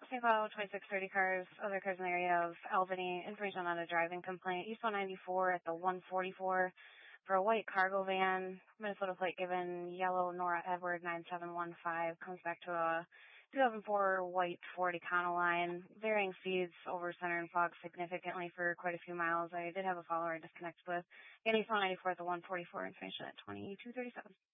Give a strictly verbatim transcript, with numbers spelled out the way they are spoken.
Saint Cloud, twenty-six thirty cars, other cars in the area of Albany, information on a driving complaint. East one ninety-four at the one forty-four for a white cargo van, Minnesota plate given, yellow Nora Edward nine seven one five, comes back to a two thousand four white Ford Econoline, varying speeds over center and fog significantly for quite a few miles. I did have a follower I disconnected with. Again, East one ninety-four at the one forty-four, information at twenty-two thirty-seven.